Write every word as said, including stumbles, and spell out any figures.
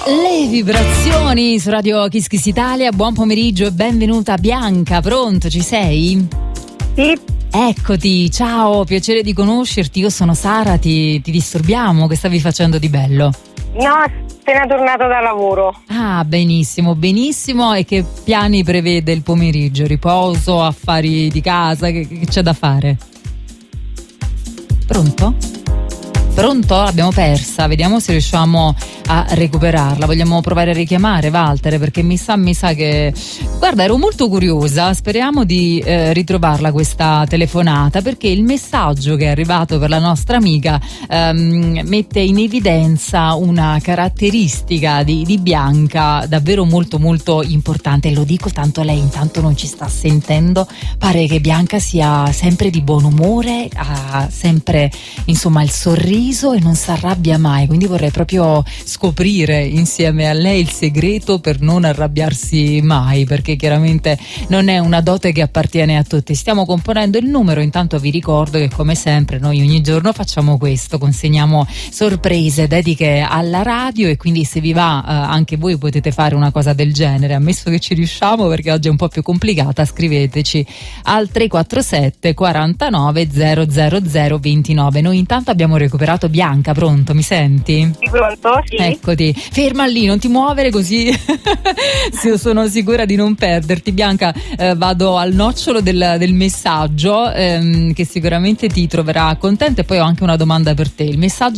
Le vibrazioni su Radio Kiss Kiss Italia. Buon pomeriggio e benvenuta Bianca, pronto? Ci sei? Sì. Eccoti, ciao, piacere di conoscerti. Io sono Sara, ti, ti disturbiamo? Che stavi facendo di bello? No, appena tornato da lavoro. Ah, benissimo, benissimo. E che piani prevede il pomeriggio? Riposo, affari di casa? Che, che c'è da fare? Pronto? Pronto? L'abbiamo persa, vediamo se riusciamo a recuperarla. Vogliamo provare a richiamare Walter, perché mi sa, mi sa che... Guarda, ero molto curiosa, speriamo di eh, ritrovarla questa telefonata, perché il messaggio che è arrivato per la nostra amica ehm, mette in evidenza una caratteristica di, di Bianca davvero molto molto importante, e lo dico tanto lei intanto non ci sta sentendo. Pare che Bianca sia sempre di buon umore, ha sempre insomma il sorriso e non si arrabbia mai, quindi vorrei proprio scoprire insieme a lei il segreto per non arrabbiarsi mai, perché chiaramente non è una dote che appartiene a tutti. Stiamo componendo il numero, intanto vi ricordo che come sempre noi ogni giorno facciamo questo, consegniamo sorprese, dediche alla radio, e quindi se vi va eh, anche voi potete fare una cosa del genere, ammesso che ci riusciamo, perché oggi è un po' più complicata. Scriveteci al tre quattro sette quarantanove zero zero zero ventinove. Noi intanto abbiamo recuperato Bianca. Pronto, mi senti? Sì, pronto? Sì. Eccoti, ferma lì, non ti muovere, così sono sicura di non perderti. Bianca, eh, vado al nocciolo del, del messaggio ehm, che sicuramente ti troverà contenta, e poi ho anche una domanda per te. Il messaggio